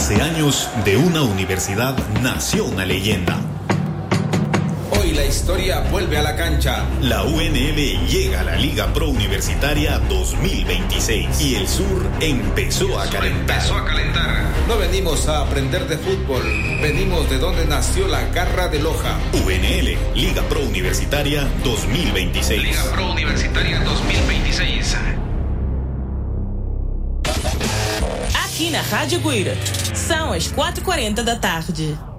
Hace años, de una universidad nació una leyenda. Hoy la historia vuelve a la cancha. La UNL llega a la Liga Pro Universitaria 2026 y el sur empezó a calentar. No venimos a aprender de fútbol, venimos de donde nació la garra de Loja. UNL, Liga Pro Universitaria 2026. Liga Pro Universitaria 2026. Aqui na Rádio Guaíra, são as 4h40 da tarde.